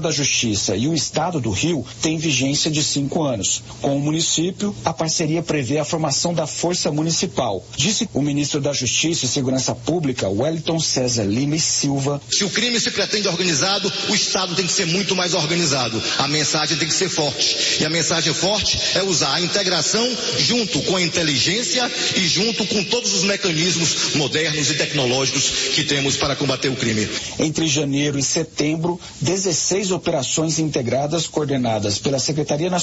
da Justiça e o Estado do Rio têm vigência de 5 anos. Com o município, a parceria prevê a formação da Força Municipal. Disse o ministro da Justiça e Segurança Pública, Wellington César Lima e Silva. Se o crime se pretende organizado, o Estado tem que ser muito mais organizado. A mensagem tem que ser forte. E a mensagem forte é usar a integração junto com a inteligência e junto com todos os mecanismos modernos e tecnológicos que temos para combater o crime. Entre janeiro e setembro, 16 operações integradas coordenadas pela Secretaria Nacional